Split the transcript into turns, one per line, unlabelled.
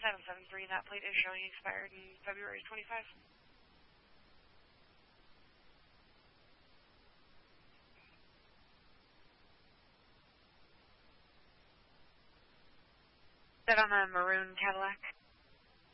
773, and that plate is showing expired in February 25. Is that on a maroon Cadillac?